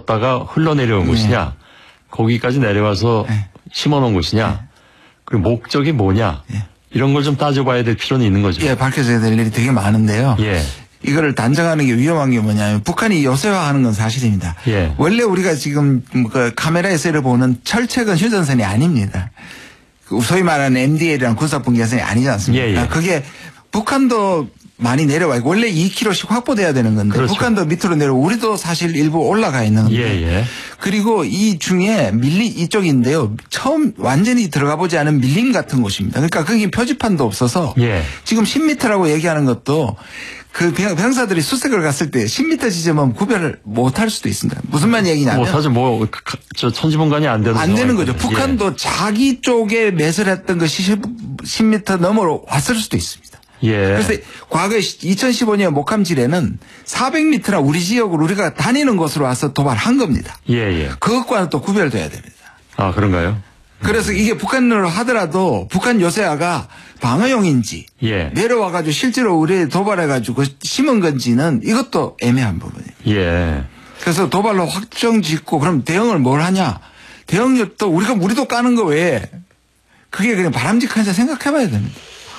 떴다가 흘러내려온 곳이냐, 거기까지 내려와서 심어놓은 곳이냐, 그리고 목적이 뭐냐, 이런 걸 좀 따져봐야 될 필요는 있는 거죠. 예, 밝혀져야 될 일이 되게 많은데요. 이거를 단정하는 게 위험한 게 뭐냐면 북한이 요새화하는 건 사실입니다. 원래 우리가 지금 그 카메라에서 보는 철책은 휴전선이 아닙니다. 소위 말하는 MDL이랑 군사분계선이 아니지 않습니까? 그게 북한도 많이 내려와 있고 원래 2km씩 확보돼야 되는 건데 북한도 밑으로 내려오고 우리도 사실 일부 올라가 있는 건데 그리고 이 중에 이쪽인데요. 처음 완전히 들어가 보지 않은 밀림 같은 곳입니다. 그러니까 거기 표지판도 없어서 지금 10m라고 얘기하는 것도 그 병사들이 수색을 갔을 때 10m 지점은 구별을 못할 수도 있습니다. 무슨 말 얘기냐면 사실 저 천지분간이 안 되는 거죠. 북한도 자기 쪽에 매설했던 것이 10m 넘어로 왔을 수도 있습니다. 그래서 과거에 2015년 목함질에는 400m나 우리 지역으로 우리가 다니는 곳으로 와서 도발한 겁니다. 그것과는 또 구별돼야 됩니다. 아, 그런가요? 그래서 이게 북한으로 하더라도 북한 요새화가 방어용인지 내려와가지고 실제로 우리에 도발해가지고 심은 건지는 이것도 애매한 부분이에요. 그래서 도발로 확정 짓고 그럼 대응을 뭘 하냐. 대응력도 우리도 까는 거 외에 그게 그냥 바람직한지 생각해봐야 됩니다.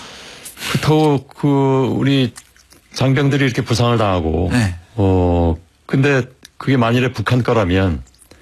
우리 장병들이 이렇게 부상을 당하고, 근데 그게 만일에 북한 거라면,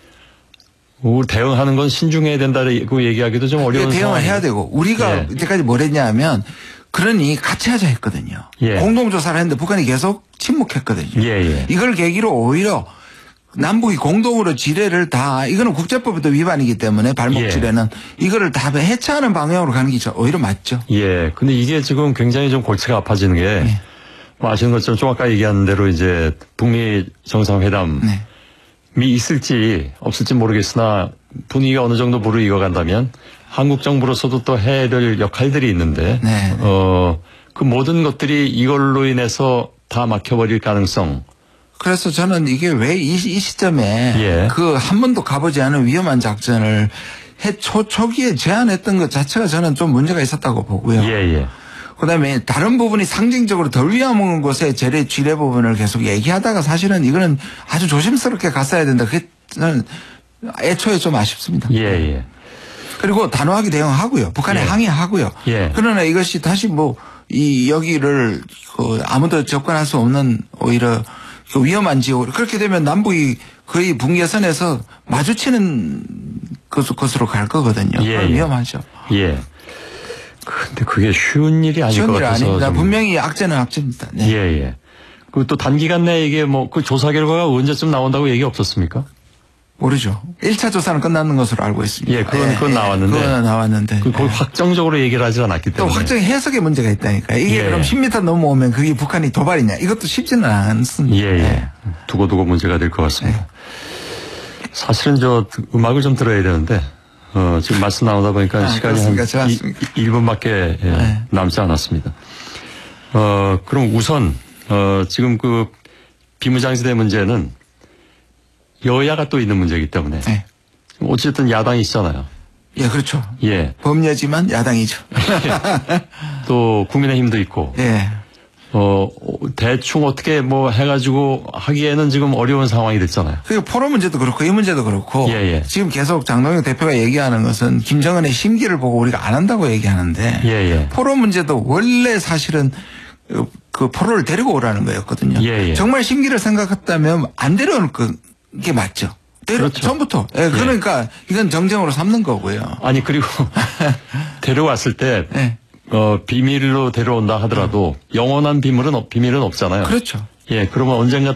대응하는 건 신중해야 된다고 얘기하기도 좀 어려운 상황이에요. 대응을 해야 되고, 우리가 이때까지 뭘 했냐 그러니 같이 하자 했거든요. 공동조사를 했는데 북한이 계속 침묵했거든요. 이걸 계기로 오히려 남북이 공동으로 지뢰를 이거는 국제법에도 위반이기 때문에 발목 지뢰는 이거를 다 해체하는 방향으로 가는 게 오히려 맞죠. 근데 이게 지금 굉장히 좀 골치가 아파지는 게 아시는 것처럼 좀 아까 얘기한 대로 이제 북미 정상회담이 있을지 없을지 모르겠으나 분위기가 어느 정도 무르익어간다면 한국 정부로서도 또 해야 될 역할들이 있는데 그 모든 것들이 이걸로 인해서 다 막혀버릴 가능성. 그래서 저는 이게 왜 이 시점에 그 한 번도 가보지 않은 위험한 작전을 초기에 제안했던 것 자체가 저는 좀 문제가 있었다고 보고요. 그다음에 다른 부분이 상징적으로 덜 위험한 곳에 지뢰 부분을 계속 얘기하다가 사실은 이거는 아주 조심스럽게 갔어야 된다. 그게 저는 애초에 좀 아쉽습니다. 그리고 단호하게 대응하고요. 북한에 항의하고요. 그러나 이것이 다시 여기를 아무도 접근할 수 없는 오히려 위험한 지역으로 그렇게 되면 남북이 거의 분계선에서 마주치는 것으로 갈 거거든요. 위험하죠. 근데 그게 쉬운 일이 아닐 것 같아서. 아닙니다. 분명히 악재는 악재입니다. 그 또 단기간 내에 이게 그 조사 결과가 언제쯤 나온다고 얘기 없었습니까? 모르죠. 1차 조사는 끝나는 것으로 알고 있습니다. 그건 나왔는데. 그건 나왔는데. 거의 확정적으로 얘기를 하지 않았기 때문에. 또 확정 해석에 문제가 있다니까. 이게 그럼 10m 넘어오면 그게 북한이 도발이냐. 이것도 쉽지는 않습니다. 두고두고 문제가 될 것 같습니다. 사실은 음악을 좀 들어야 되는데, 지금 말씀 나오다 보니까 시간이 한 1분밖에 남지 않았습니다. 그럼 우선, 지금 비무장지대 문제는 여야가 또 있는 문제이기 때문에. 어쨌든 야당이 있잖아요. 그렇죠. 범여지만 야당이죠. 또 국민의힘도 있고. 대충 어떻게 해가지고 하기에는 지금 어려운 상황이 됐잖아요. 그리고 포로 문제도 그렇고 이 문제도 그렇고. 지금 계속 장동영 대표가 얘기하는 것은 김정은의 심기를 보고 우리가 안 한다고 얘기하는데. 포로 문제도 원래 사실은 그 포로를 데리고 오라는 거였거든요. 정말 심기를 생각했다면 안 데려올 게 맞죠. 처음부터. 그러니까 이건 정쟁으로 삼는 거고요. 아니 그리고 데려왔을 때 비밀로 데려온다 하더라도 영원한 비밀은 없잖아요. 그렇죠. 그러면 언젠가